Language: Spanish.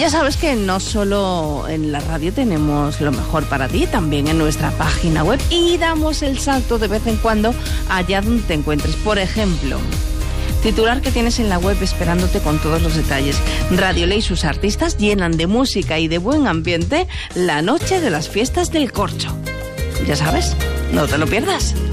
Ya sabes que no solo en la radio tenemos lo mejor para ti, también en nuestra página web, y damos el salto de vez en cuando allá donde te encuentres. Por ejemplo, titular que tienes en la web esperándote con todos los detalles. Radio Ley y sus artistas llenan de música y de buen ambiente la noche de las fiestas del Corcho. Ya sabes, no te lo pierdas.